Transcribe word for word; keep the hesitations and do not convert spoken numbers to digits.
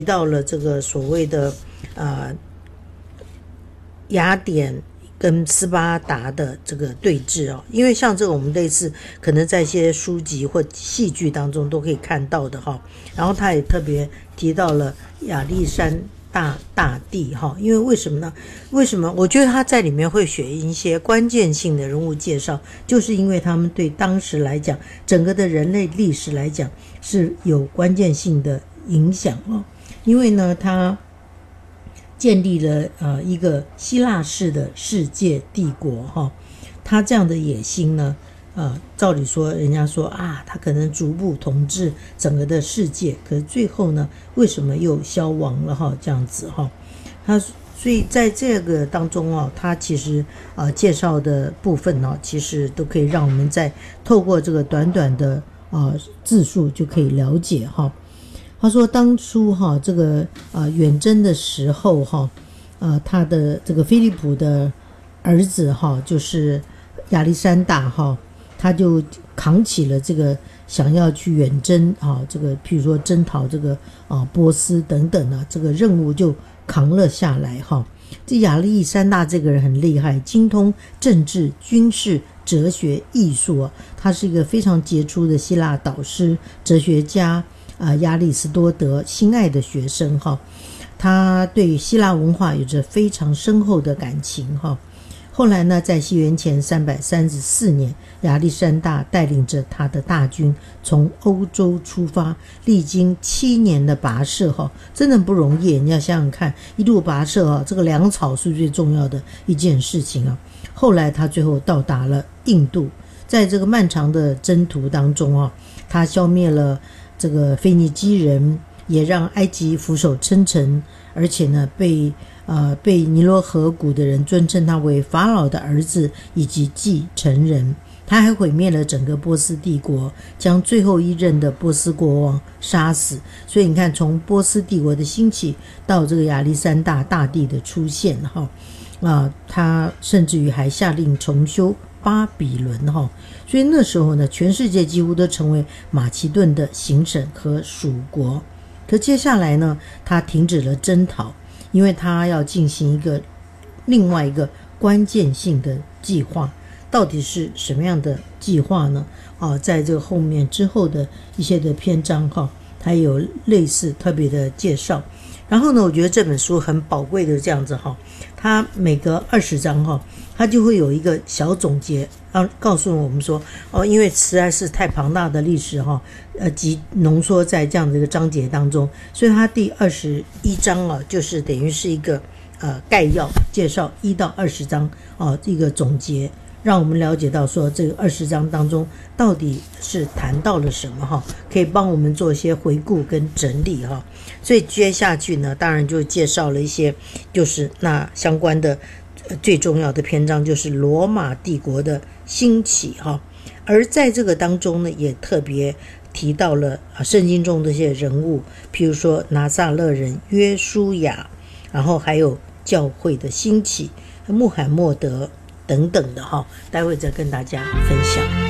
到了这个所谓的呃雅典跟斯巴达的这个对峙哦，因为像这个我们类似可能在一些书籍或戏剧当中都可以看到的哈。然后他也特别提到了亚历山大大帝哈，因为为什么呢？为什么我觉得他在里面会选一些关键性的人物介绍，就是因为他们对当时来讲，整个的人类历史来讲是有关键性的影响哦。因为呢，他建立了呃一个希腊式的世界帝国哈，他这样的野心呢，呃，照理说人家说啊，他可能逐步统治整个的世界，可是最后呢，为什么又消亡了哈？这样子哈，他所以在这个当中哦，他其实呃介绍的部分呢，其实都可以让我们在透过这个短短的呃字数就可以了解哈。他说当初哈这个呃远征的时候哈，呃他的这个菲利普的儿子哈就是亚历山大哈，他就扛起了这个想要去远征啊，这个譬如说征讨这个啊波斯等等啊，这个任务就扛了下来哈。这亚历山大这个人很厉害，精通政治、军事、哲学、艺术啊，他是一个非常杰出的希腊导师、哲学家。啊，亚里士多德心爱的学生哈，他对希腊文化有着非常深厚的感情哈。后来呢，在西元前三百三十四年，亚历山大带领着他的大军从欧洲出发，历经七年的跋涉哈，真的不容易。你要想想看，一路跋涉哈，这个粮草是最重要的一件事情啊。后来他最后到达了印度，在这个漫长的征途当中啊，他消灭了这个腓尼基人，也让埃及俯首称臣，而且呢，被呃被尼罗河谷的人尊称他为法老的儿子以及继承人。他还毁灭了整个波斯帝国，将最后一任的波斯国王杀死。所以你看，从波斯帝国的兴起到这个亚历山大大帝的出现哈，啊，他甚至于还下令重修巴比伦哈，所以那时候呢，全世界几乎都成为马其顿的行省和属国。可接下来呢，他停止了征讨，因为他要进行一个另外一个关键性的计划。到底是什么样的计划呢？啊，在这个后面之后的一些的篇章哈，它有类似特别的介绍。然后呢，我觉得这本书很宝贵的这样子哈，它每隔二十章哈，它就会有一个小总结，让告诉我们说，哦，因为实在是太庞大的历史哈，呃，集浓缩在这样的一个章节当中，所以它第二十一章啊，就是等于是一个呃概要介绍一到二十章啊，一个总结。让我们了解到说这个二十章当中到底是谈到了什么哈，可以帮我们做一些回顾跟整理哈。所以接下去呢，当然就介绍了一些就是那相关的最重要的篇章，就是罗马帝国的兴起哈。而在这个当中呢，也特别提到了啊圣经中的一些人物，譬如说拿撒勒人约书亚，然后还有教会的兴起，穆罕默德等等的哈，待会再跟大家分享。